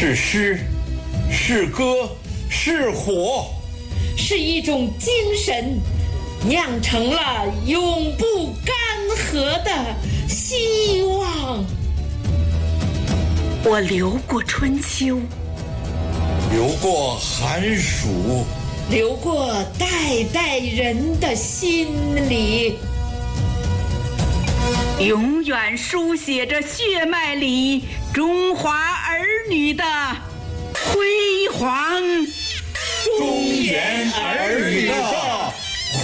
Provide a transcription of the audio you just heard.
是诗，是歌，是火， 是一种精神，酿成了永不干涸的希望。 我流过春秋， 流过寒暑， 流过代代人的心里， 永远书写着血脉里中华儿女的辉煌。 中原儿女的